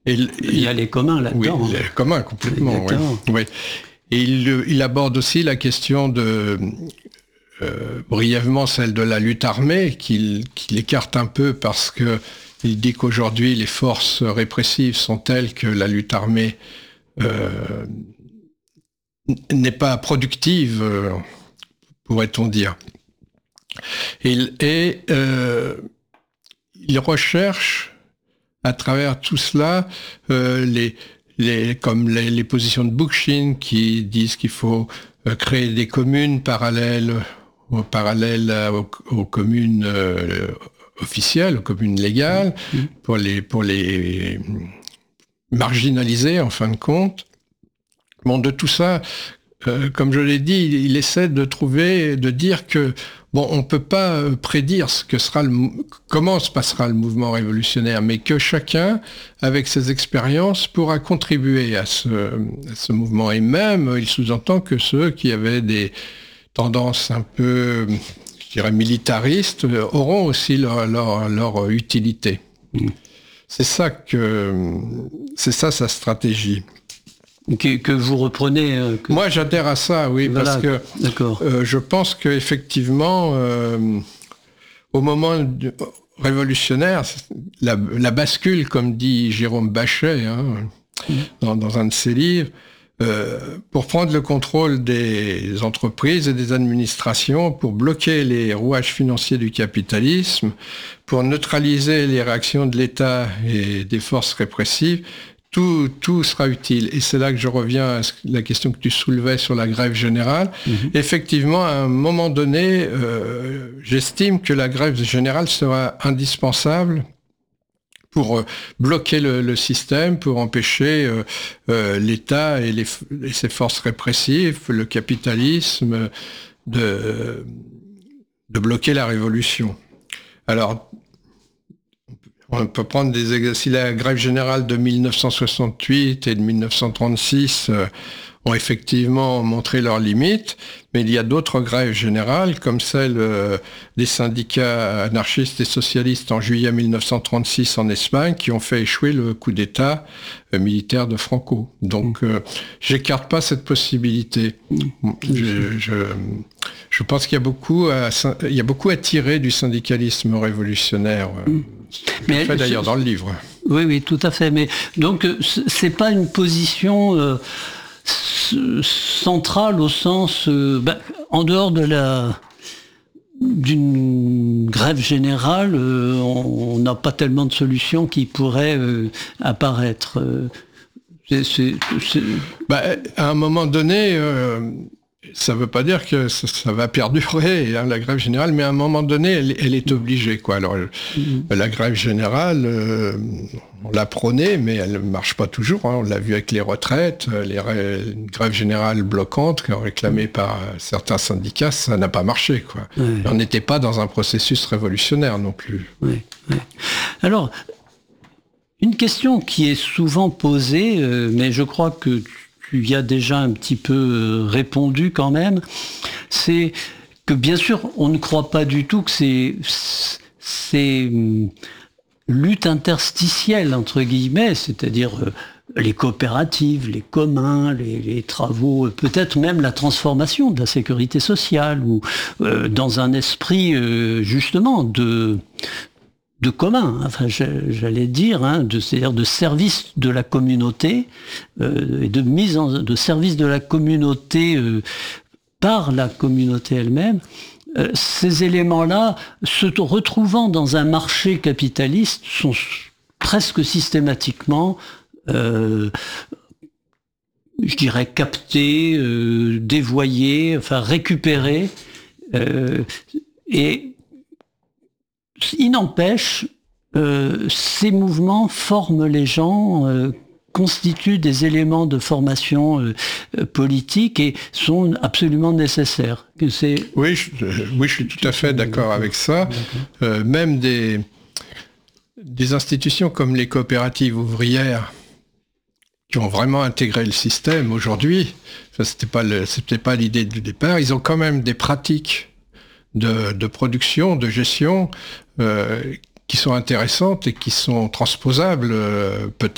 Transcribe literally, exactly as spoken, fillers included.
Et il y a les communs là-dedans. Oui, les communs, complètement. Oui. Oui. Et il, il aborde aussi la question de, euh, brièvement, celle de la lutte armée, qu'il qu'il écarte un peu parce que il dit qu'aujourd'hui, les forces répressives sont telles que la lutte armée euh, n'est pas productive, euh, pourrait-on dire. Et, et euh, il recherche, à travers tout cela, euh, les, les, comme les, les positions de Bookchin qui disent qu'il faut euh, créer des communes parallèles, aux, parallèles aux, aux communes euh, officielles, aux communes légales, mmh. pour les, pour les marginaliser en fin de compte. Bon, de tout ça, euh, comme je l'ai dit, il, il essaie de trouver, de dire que bon, on peut pas prédire ce que sera le, comment se passera le mouvement révolutionnaire, mais que chacun, avec ses expériences, pourra contribuer à ce, à ce mouvement. Et même, il sous-entend que ceux qui avaient des tendances un peu, je dirais, militaristes, auront aussi leur, leur, leur utilité. Mmh. C'est ça que, c'est ça sa stratégie. Que, que vous reprenez euh, que... Moi, j'adhère à ça, oui, voilà, parce que euh, je pense qu'effectivement, euh, au moment du, révolutionnaire, la, la bascule, comme dit Jérôme Bachet, hein, mmh. dans, dans un de ses livres, euh, pour prendre le contrôle des entreprises et des administrations, pour bloquer les rouages financiers du capitalisme, pour neutraliser les réactions de l'État et des forces répressives, Tout, tout sera utile. Et c'est là que je reviens à la question que tu soulevais sur la grève générale. Mmh. Effectivement, à un moment donné, euh, j'estime que la grève générale sera indispensable pour euh, bloquer le, le système, pour empêcher euh, euh, l'État et, les, et ses forces répressives, le capitalisme, de, de bloquer la révolution. Alors, on peut prendre des exemples. Si la grève générale de mille neuf cent soixante-huit et de mille neuf cent trente-six euh, ont effectivement montré leurs limites, mais il y a d'autres grèves générales, comme celle euh, des syndicats anarchistes et socialistes en juillet mille neuf cent trente-six en Espagne, qui ont fait échouer le coup d'État euh, militaire de Franco. Donc, euh, j'écarte pas cette possibilité. Je, je, je pense qu'il y a beaucoup à, il y a beaucoup à tirer du syndicalisme révolutionnaire. Euh, Mais fait d'ailleurs dans le livre. Oui, oui, tout à fait. Mais donc, c'est pas une position euh, centrale au sens, euh, ben, en dehors de la d'une grève générale, euh, on n'a pas tellement de solutions qui pourraient euh, apparaître. C'est, c'est, c'est... Ben, à un moment donné. Euh, Ça ne veut pas dire que ça, ça va perdurer, hein, la grève générale, mais à un moment donné, elle, elle est obligée, quoi. Alors, mmh. la grève générale, euh, on l'a prônée, mais elle ne marche pas toujours. Hein. On l'a vu avec les retraites, les grèves générales bloquantes réclamées par certains syndicats, ça n'a pas marché, quoi. Ouais. On n'était pas dans un processus révolutionnaire non plus. Ouais, ouais. Alors, une question qui est souvent posée, euh, mais je crois que tu y as déjà un petit peu répondu quand même, c'est que bien sûr, on ne croit pas du tout que c'est, c'est lutte interstitielle, entre guillemets, c'est-à-dire les coopératives, les communs, les, les travaux, peut-être même la transformation de la sécurité sociale, ou euh, dans un esprit euh, justement de... de commun, enfin j'allais dire, hein, de, c'est-à-dire de service de la communauté, euh, et de mise en de service de la communauté euh, par la communauté elle-même. Euh, ces éléments-là, se retrouvant dans un marché capitaliste, sont presque systématiquement, euh, je dirais, captés, euh, dévoyés, enfin récupérés, euh, et il n'empêche, euh, ces mouvements forment les gens, euh, constituent des éléments de formation euh, politique et sont absolument nécessaires. Que c'est... Oui, je, oui, je suis tout à fait d'accord avec ça. Euh, même des, des institutions comme les coopératives ouvrières qui ont vraiment intégré le système aujourd'hui, ça, c'était pas le, c'était pas l'idée du départ, ils ont quand même des pratiques De, de production, de gestion, euh, qui sont intéressantes et qui sont transposables euh, peut-être